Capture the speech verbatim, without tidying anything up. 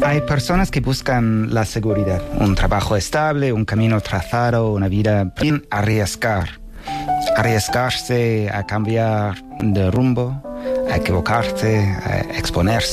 Hay personas que buscan la seguridad, un trabajo estable, un camino trazado, una vida sin arriesgar. Arriesgarse a cambiar de rumbo, a equivocarse, a exponerse.